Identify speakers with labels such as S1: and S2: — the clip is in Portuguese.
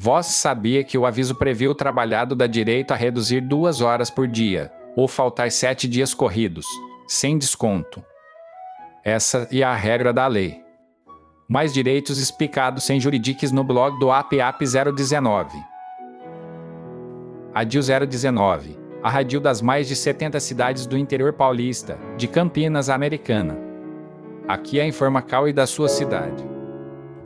S1: Vós sabia que o aviso previu o trabalhado dá direito a reduzir 2 horas por dia, ou faltar 7 dias corridos, sem desconto. Essa é a regra da lei. Mais direitos explicados sem juridiques no blog do APAP 019. Adil 019, a rádio das mais de 70 cidades do interior paulista, de Campinas, Americana. Aqui é a Informacal e da sua cidade.